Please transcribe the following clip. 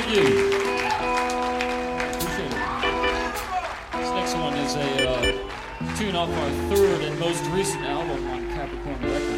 you. Appreciate it. This next one is a tune off our third and most recent album on Capricorn Records.